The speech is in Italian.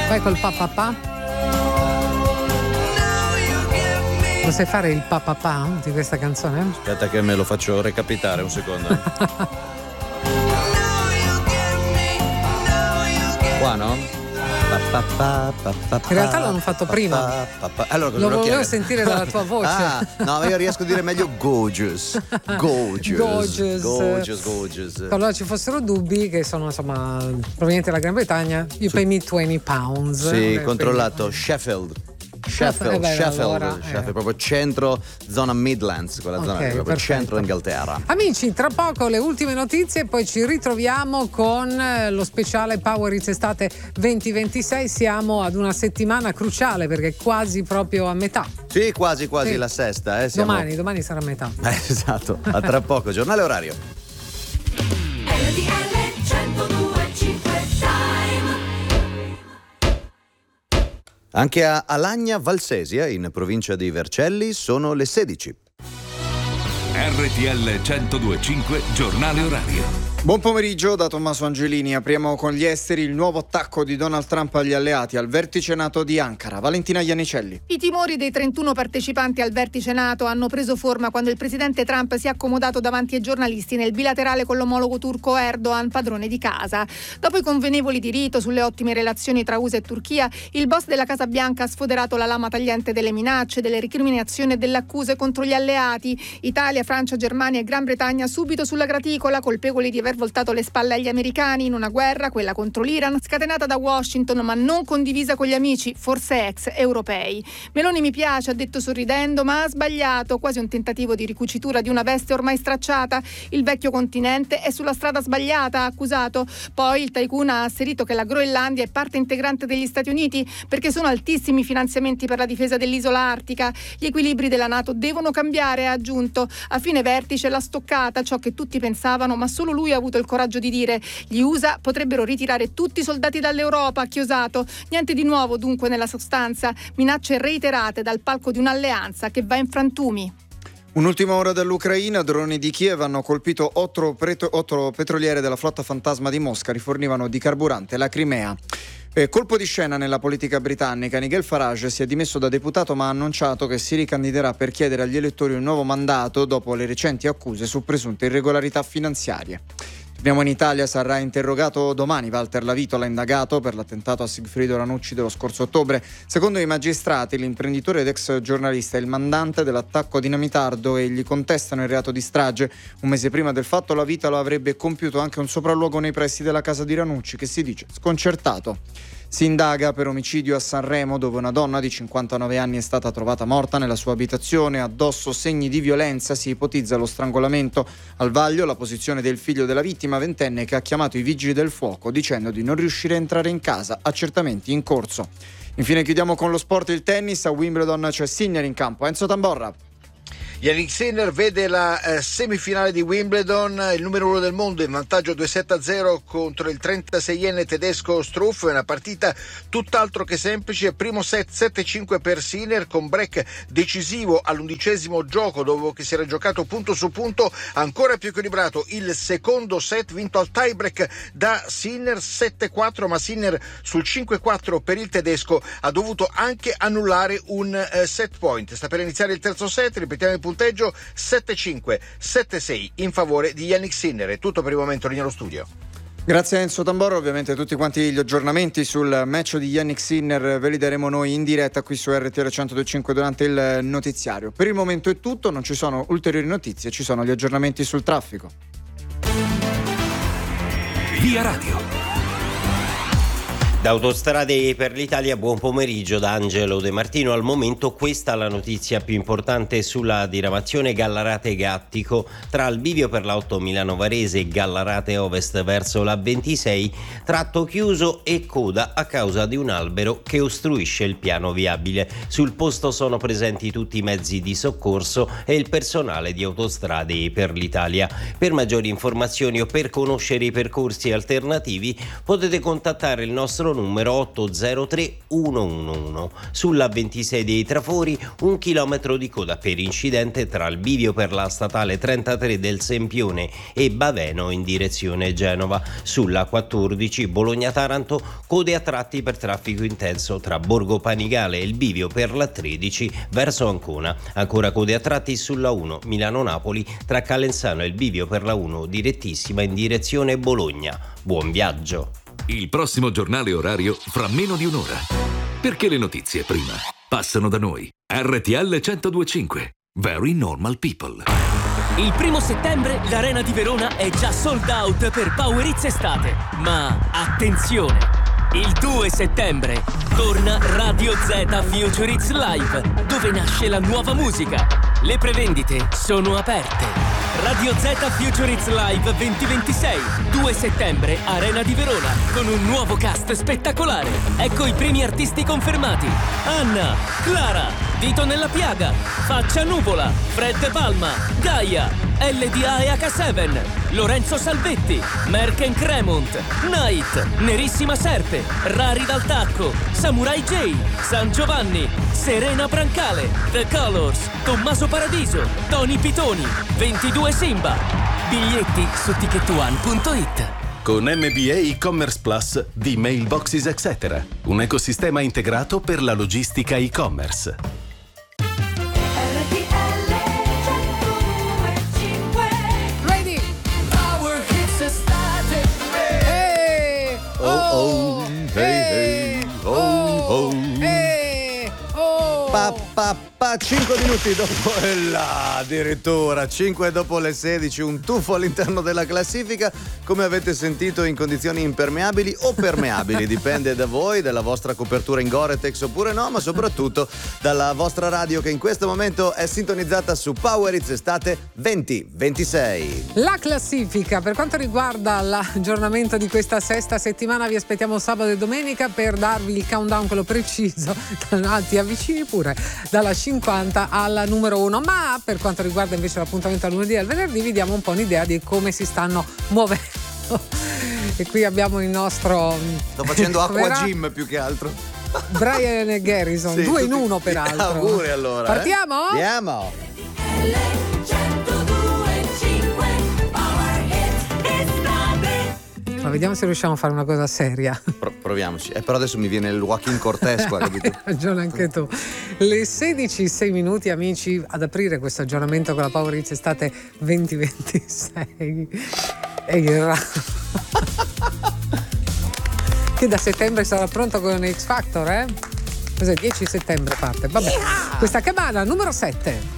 Vai col papà. Lo sai fare il papà di questa canzone? Aspetta che me lo faccio recapitare un secondo. Qua, no? In realtà l'hanno fatto prima. Allora, lo volevo sentire dalla tua voce. No, io riesco a dire meglio gorgeous. Qualora ci fossero dubbi, che sono insomma provenienti dalla Gran Bretagna, you pay me 20 pounds. Sì, controllato. Sheffield, proprio centro, zona Midlands, quella zona proprio perfetto. Centro Inghilterra. Amici, tra poco le ultime notizie e poi ci ritroviamo con lo speciale Power Hits Estate 2026. Siamo ad una settimana cruciale perché è quasi proprio a metà. Sì, quasi sì. La sesta. Domani sarà a metà. Esatto, a tra poco. Giornale orario. Anche a Alagna Valsesia, in provincia di Vercelli, sono le 16. RTL 102.5, giornale orario. Buon pomeriggio da Tommaso Angelini. Apriamo con gli esteri. Il nuovo attacco di Donald Trump agli alleati al vertice NATO di Ankara. Valentina Iannicelli. I timori dei 31 partecipanti al vertice NATO hanno preso forma quando il presidente Trump si è accomodato davanti ai giornalisti nel bilaterale con l'omologo turco Erdogan, padrone di casa. Dopo i convenevoli di rito sulle ottime relazioni tra USA e Turchia, il boss della Casa Bianca ha sfoderato la lama tagliente delle minacce, delle recriminazioni e delle accuse contro gli alleati. Italia, Francia, Germania e Gran Bretagna subito sulla graticola, colpevoli di aver voltato le spalle agli americani in una guerra, quella contro l'Iran, scatenata da Washington ma non condivisa con gli amici, forse ex europei. Meloni mi piace, ha detto sorridendo, ma ha sbagliato, quasi un tentativo di ricucitura di una veste ormai stracciata. Il vecchio continente è sulla strada sbagliata, ha accusato. Poi il tycoon ha asserito che la Groenlandia è parte integrante degli Stati Uniti perché sono altissimi i finanziamenti per la difesa dell'isola artica. Gli equilibri della NATO devono cambiare, ha aggiunto. A fine vertice la stoccata, ciò che tutti pensavano, ma solo lui ha avuto il coraggio di dire. Gli USA potrebbero ritirare tutti i soldati dall'Europa, ha chiosato. Niente di nuovo dunque nella sostanza, minacce reiterate dal palco di un'alleanza che va in frantumi. Un'ultima ora dall'Ucraina, droni di Kiev hanno colpito 8 petroliere della flotta fantasma di Mosca, rifornivano di carburante la Crimea. Colpo di scena nella politica britannica. Nigel Farage si è dimesso da deputato ma ha annunciato che si ricandiderà per chiedere agli elettori un nuovo mandato dopo le recenti accuse su presunte irregolarità finanziarie. Torniamo in Italia, sarà interrogato domani Walter Lavitola, indagato per l'attentato a Sigfrido Ranucci dello scorso ottobre. Secondo i magistrati, l'imprenditore ed ex giornalista è il mandante dell'attacco dinamitardo e gli contestano il reato di strage. Un mese prima del fatto Lavitola avrebbe compiuto anche un sopralluogo nei pressi della casa di Ranucci, che si dice sconcertato. Si indaga per omicidio a Sanremo, dove una donna di 59 anni è stata trovata morta nella sua abitazione, addosso segni di violenza, si ipotizza lo strangolamento. Al vaglio la posizione del figlio della vittima, ventenne, che ha chiamato i vigili del fuoco dicendo di non riuscire a entrare in casa, accertamenti in corso. Infine chiudiamo con lo sport, il tennis. A Wimbledon c'è Sinner in campo. Enzo Tamborra. Jannik Sinner vede la semifinale di Wimbledon, il numero 1 del mondo in vantaggio 2-7-0 contro il 36enne tedesco Struff. È una partita tutt'altro che semplice. Primo set 7-5 per Sinner, con break decisivo all'11° gioco, dopo che si era giocato punto su punto. Ancora più equilibrato il secondo set, vinto al tiebreak da Sinner 7-4, ma Sinner sul 5-4 per il tedesco ha dovuto anche annullare un set point. Sta per iniziare il terzo set, ripetiamo il punteggio: 7-5, 7-6 in favore di Jannik Sinner. È tutto per il momento lì nello studio. Grazie a Enzo Tamborro. Ovviamente tutti quanti gli aggiornamenti sul match di Jannik Sinner ve li daremo noi in diretta qui su RTL 102.5 durante il notiziario. Per il momento è tutto, non ci sono ulteriori notizie, ci sono gli aggiornamenti sul traffico. Via Radio. Da Autostrade per l'Italia, buon pomeriggio da Angelo De Martino. Al momento questa è la notizia più importante sulla diramazione Gallarate-Gattico tra il bivio per la 8 Milano Varese e Gallarate Ovest verso la 26, tratto chiuso e coda a causa di un albero che ostruisce il piano viabile. Sul posto sono presenti tutti i mezzi di soccorso e il personale di Autostrade per l'Italia. Per maggiori informazioni o per conoscere i percorsi alternativi potete contattare il nostro numero 803 111. Sulla 26 dei Trafori 1 chilometro di coda per incidente tra il bivio per la statale 33 del Sempione e Baveno in direzione Genova. Sulla 14 Bologna-Taranto code a tratti per traffico intenso tra Borgo Panigale e il bivio per la 13 verso Ancona. Ancora code a tratti sulla 1 Milano-Napoli tra Calenzano e il bivio per la 1 direttissima in direzione Bologna. Buon viaggio! Il prossimo giornale orario fra meno di un'ora. Perché le notizie prima passano da noi. RTL 102.5. Very Normal People. Il 1 settembre l'Arena di Verona è già sold out per Power Hits Estate. Ma attenzione! Il 2 settembre torna Radio Z Future Hits Live, dove nasce la nuova musica. Le prevendite sono aperte. Radio Z Future Hits Live 2026, 2 settembre, Arena di Verona, con un nuovo cast spettacolare. Ecco i primi artisti confermati: Anna, Clara, Dito nella Piaga, Faccia Nuvola, Fred De Palma, Gaia, LDA e H7, Lorenzo Salvetti, Merck & Cremont, Night, Nerissima Serpe, Rari dal Tacco, Samurai J, San Giovanni, Serena Brancale, The Colors, Tommaso Paradiso, Tony Pitoni, 22 Simba. Biglietti su ticketone.it. Con MBA e-commerce Plus di Mailboxes etc. Un ecosistema integrato per la logistica e-commerce. Ready? Power Hits Estate. Hey! Oh, hey, hey, oh, oh. Hey! Oh! 5 minuti dopo addirittura 5 dopo le 16, un tuffo all'interno della classifica, come avete sentito, in condizioni impermeabili o permeabili, dipende da voi, dalla vostra copertura in Gore-Tex oppure no, ma soprattutto dalla vostra radio che in questo momento è sintonizzata su Power Hits Estate 2026. La classifica per quanto riguarda l'aggiornamento di questa sesta settimana, vi aspettiamo sabato e domenica per darvi il countdown, quello preciso, ti avvicini pure, dalla 50 alla numero 1, ma per quanto riguarda invece l'appuntamento al lunedì e al venerdì vi diamo un po' un'idea di come si stanno muovendo. E qui abbiamo il nostro, sto facendo acqua gym più che altro, Brian e Garrison, sì, 2 in 1 peraltro. Auguri allora. Partiamo? Andiamo. Ma vediamo se riusciamo a fare una cosa seria. Proviamoci. Però adesso mi viene il Joaquin Cortez qua, capito? Hai ragione anche tu. Le 16:06 minuti, amici, ad aprire questo aggiornamento con la Power Hits Estate 2026. E il che da settembre sarà pronto con X Factor, eh? Cos'è? 10 settembre parte. Vabbè. Questa cabana numero 7.